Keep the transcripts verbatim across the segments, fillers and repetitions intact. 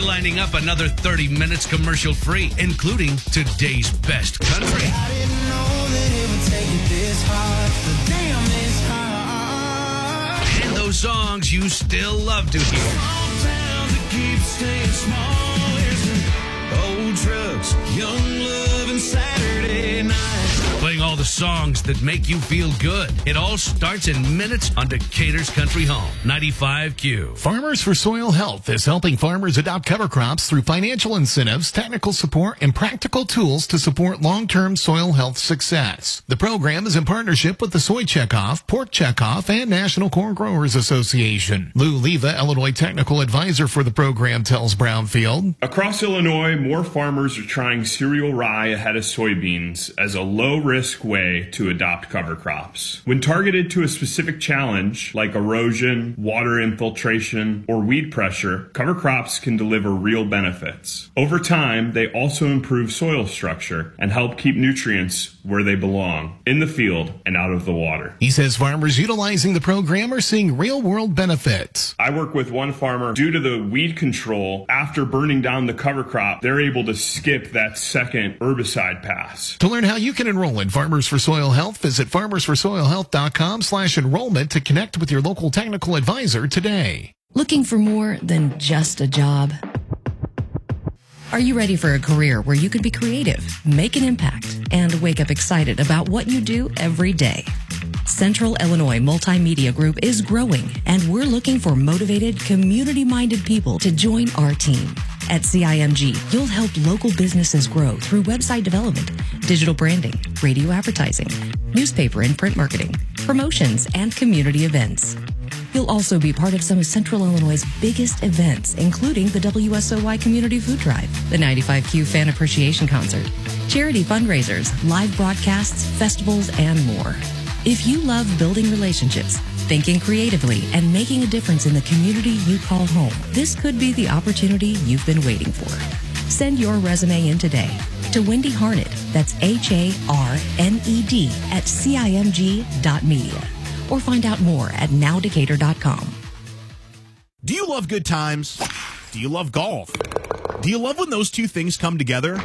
lining up another thirty minutes commercial-free, including today's best country. I didn't know that it would take it this hard, but damn, it's hard. And those songs you still love to hear. Small towns that keep staying small. Here's some old trucks, young love, and Saturday night. Playing all the songs that make you feel good. It all starts in minutes on Decatur's Country Home, ninety-five Q. Farmers for Soil Health is helping farmers adopt cover crops through financial incentives, technical support, and practical tools to support long-term soil health success. The program is in partnership with the Soy Checkoff, Pork Checkoff, and National Corn Growers Association. Lou Leva, Illinois Technical Advisor for the program, tells Brownfield. Across Illinois, more farmers are trying cereal rye ahead of soybeans as a low-risk way to adopt cover crops. When targeted to a specific challenge like erosion, water infiltration, or weed pressure, cover crops can deliver real benefits. Over time, they also improve soil structure and help keep nutrients where they belong, in the field and out of the water. He says farmers utilizing the program are seeing real-world benefits. I work with one farmer. Due to the weed control, after burning down the cover crop, they're able to skip that second herbicide pass. To learn how you can enroll in Farmers for Soil Health, visit farmers for soil health dot com slash enrollment to connect with your local technical advisor today. Looking for more than just a job? Are you ready for a career where you can be creative, make an impact, and wake up excited about what you do every day? Central Illinois Multimedia Group is growing, and we're looking for motivated, community-minded people to join our team. At C I M G, you'll help local businesses grow through website development, digital branding, radio advertising, newspaper and print marketing, promotions, and community events. You'll also be part of some of Central Illinois' biggest events, including the W S O Y Community Food Drive, the ninety-five Q Fan Appreciation Concert, charity fundraisers, live broadcasts, festivals, and more. If you love building relationships, thinking creatively, and making a difference in the community you call home, this could be the opportunity you've been waiting for. Send your resume in today to Wendy Harned, that's H A R N E D, at C I M G dot media, or find out more at now decatur dot com. Do you love good times? Do you love golf? Do you love when those two things come together?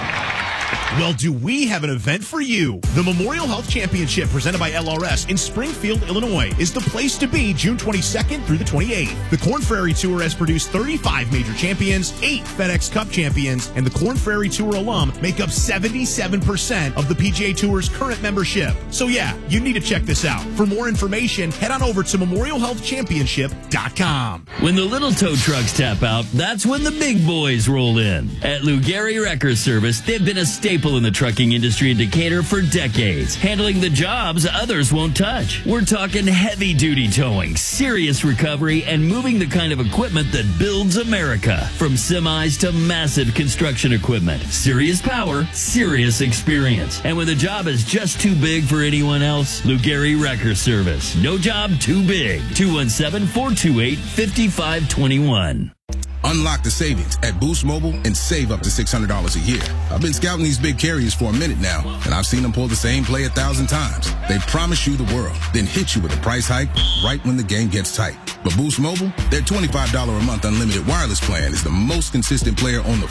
Well, do we have an event for you? The Memorial Health Championship, presented by L R S in Springfield, Illinois, is the place to be June twenty-second through the twenty-eighth. The Korn Ferry Tour has produced thirty-five major champions, eight FedEx Cup champions, and the Korn Ferry Tour alum make up seventy-seven percent of the P G A Tour's current membership. So yeah, you need to check this out. For more information, head on over to memorial health championship dot com. When the little tow trucks tap out, that's when the big boys roll in. At Lou Gehry Wrecker Service, they've been a staple in the trucking industry in Decatur for decades, handling the jobs others won't touch. We're talking heavy-duty towing, serious recovery, and moving the kind of equipment that builds America. From semis to massive construction equipment. Serious power, serious experience. And when the job is just too big for anyone else, Lou Gehry Wrecker Service. No job too big. two one seven, four two eight, five five two one. Unlock the savings at Boost Mobile and save up to six hundred dollars a year. I've been scouting these big carriers for a minute now, and I've seen them pull the same play a thousand times. They promise you the world, then hit you with a price hike right when the game gets tight. But Boost Mobile, their twenty-five dollars a month unlimited wireless plan is the most consistent player on the